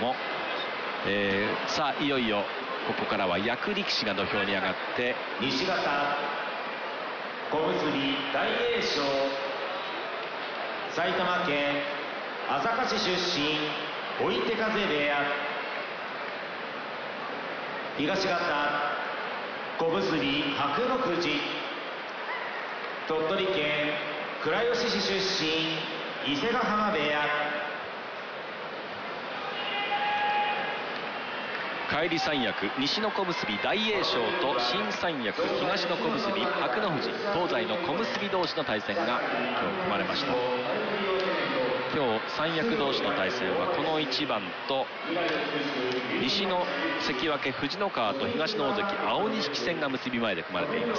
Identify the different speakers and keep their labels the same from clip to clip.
Speaker 1: も、さあいよいよここからは役力士が土俵に上がって、
Speaker 2: 西方小結大栄翔、埼玉県朝霞市出身追手風部屋、東方小結白の富士、鳥取県倉吉市出身伊勢ヶ浜部屋、
Speaker 1: 返り三役西の小結大栄翔と新三役東の小結白の富士、東西の小結同士の対戦が今日組まれました。今日三役同士の対戦はこの一番と西の関脇藤ノ川と東の大関青錦戦が結び前で組まれています。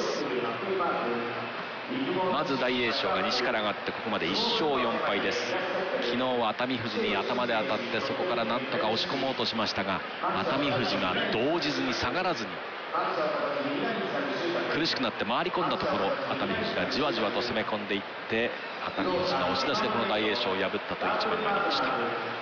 Speaker 1: まず大栄翔が西から上がってここまで1勝4敗です。昨日は熱海富士に頭で当たってそこからなんとか押し込もうとしましたが、熱海富士が動じずに下がらずに苦しくなって回り込んだところ、熱海富士がじわじわと攻め込んでいって熱海富士が押し出しでこの大栄翔を破ったという一番がありました。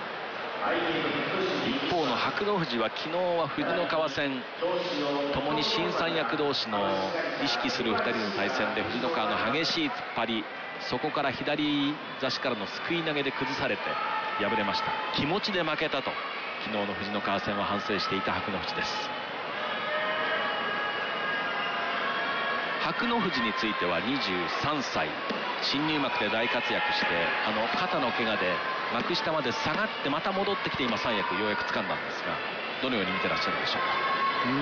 Speaker 1: 一方の白の富士は昨日は藤ノ川戦、ともに新三役同士の意識する2人の対戦で藤ノ川の激しい突っ張り、そこから左差しからのすくい投げで崩されて敗れました。気持ちで負けたと昨日の藤ノ川戦は反省していた白の富士です。白の富士については23歳、新入幕で大活躍して、肩の怪我で幕下まで下がってまた戻ってきて今三役ようやく掴んだんですが、どのように見てらっしゃるでしょうか。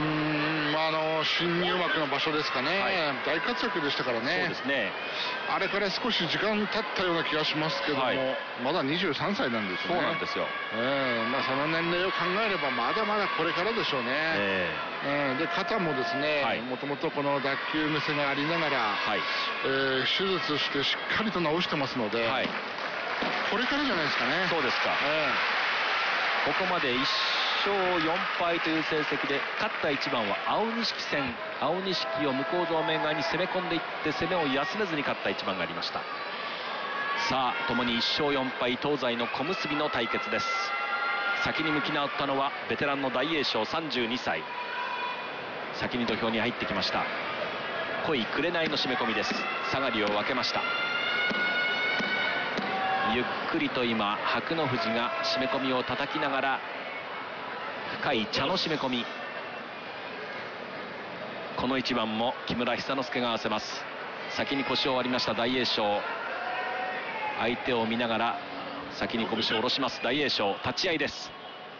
Speaker 3: 新入幕の場所ですかね、大活躍でしたからね。
Speaker 1: そうですね。
Speaker 3: あれから少し時間経ったような気がしますけども、まだ23歳なんですよね。
Speaker 1: そうなんですよ。
Speaker 3: その年齢を考えればまだまだこれからでしょうね。で肩もですね、もともとこの脱臼癖がありながら、手術してしっかりと治してますので、これからじゃないですかね。
Speaker 1: そうですか。ここまで1勝4敗という成績で、勝った一番は青錦戦、青錦を向正面側に攻め込んでいって攻めを休めずに勝った一番がありました。さあ共に1勝4敗東西の小結の対決です。先に向き直ったのはベテランの大栄翔32歳、先に土俵に入ってきました。濃い紅の締め込みです。下がりを分けました。ゆっくりと今白の富士が締め込みを叩きながら深い茶の締め込み、この一番も木村寿之介が合わせます。先に腰を割りました大栄翔、相手を見ながら先に拳を下ろします大栄翔、立ち合いです。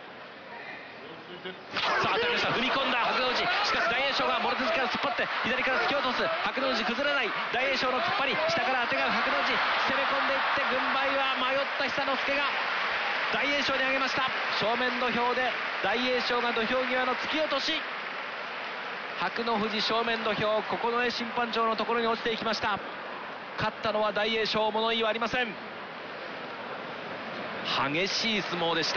Speaker 1: さあ当たりました、踏み込んだ白の富士、しかし大栄翔がもろ手突きから突っ張って左から突き落とす、白の富士崩れない、大栄翔の突っ張り下からあてがう白の富士、攻め込んでいって軍配は迷った寿之介が大栄翔に上げました。正面土俵で大栄翔が土俵際の突き落とし、白の富士正面土俵九重審判長のところに落ちていきました。勝ったのは大栄翔、物言いはありません。激しい相撲でした。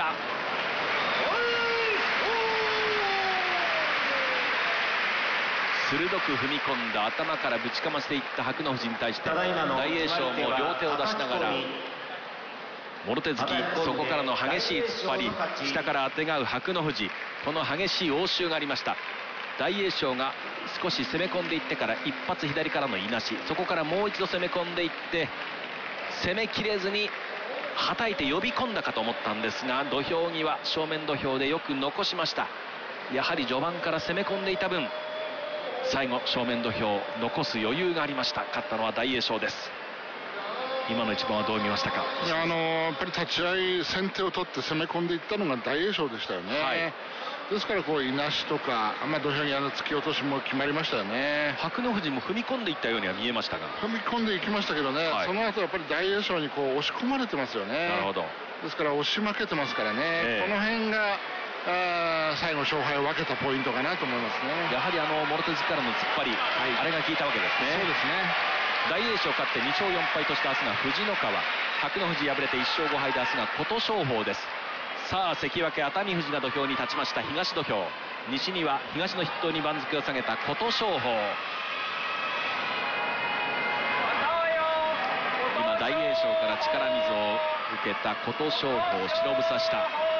Speaker 1: 鋭く踏み込んだ頭からぶちかましていった白の富士に対して大栄翔も両手を出しながらもろ手突き、そこからの激しい突っ張り、下からあてがう白の富士、この激しい応酬がありました。大栄翔が少し攻め込んでいってから一発左からのいなし、そこからもう一度攻め込んでいって攻めきれずにはたいて呼び込んだかと思ったんですが、土俵際正面土俵でよく残しました。やはり序盤から攻め込んでいた分最後正面土俵残す余裕がありました。勝ったのは大栄翔です。今の一番はどう見ましたか。
Speaker 3: やっぱり立ち合い先手を取って攻め込んでいったのが大栄翔でしたよね。ですからいなしとか、土俵に突き落としも決まりましたよね。
Speaker 1: 白の富士も踏み込んでいったようには見えましたが、
Speaker 3: 踏み込んでいきましたけどね、その後やっぱり大栄翔に押し込まれてますよね。
Speaker 1: なるほど。
Speaker 3: ですから押し負けてますからね、この辺が最後勝敗を分けたポイントかなと思いますね。
Speaker 1: やはりもろ手突きからの突っ張り、あれが効いたわけですね。
Speaker 3: そうですね。
Speaker 1: 大栄翔勝って2勝4敗として明日が藤ノ川、白の富士敗れて1勝5敗で明日が琴勝峰です。さあ関脇熱海富士が土俵に立ちました。東土俵、西には東の筆頭に番付を下げた琴勝峰。今大栄翔から力水を受けた琴勝峰を白房下、